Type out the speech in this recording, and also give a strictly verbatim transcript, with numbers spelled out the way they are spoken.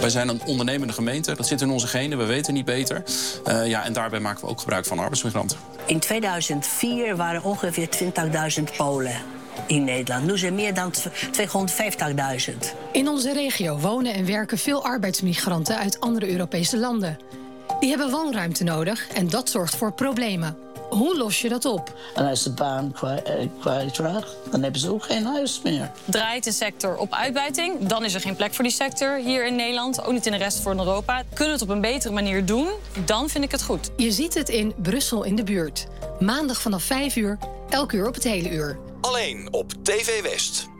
Wij zijn een ondernemende gemeente, dat zit in onze genen, we weten niet beter. Uh, ja, en daarbij maken we ook gebruik van arbeidsmigranten. In tweeduizend vier waren ongeveer twintigduizend Polen in Nederland. Nu zijn er meer dan tweehonderdvijftigduizend. In onze regio wonen en werken veel arbeidsmigranten uit andere Europese landen. Die hebben woonruimte nodig en dat zorgt voor problemen. Hoe los je dat op? En als de baan kwijtraakt, dan hebben ze ook geen huis meer. Draait de sector op uitbuiting, dan is er geen plek voor die sector hier in Nederland. Ook niet in de rest van Europa. Kunnen we het op een betere manier doen, dan vind ik het goed. Je ziet het in Brussel in de buurt. Maandag vanaf vijf uur, elk uur op het hele uur. Alleen op T V West.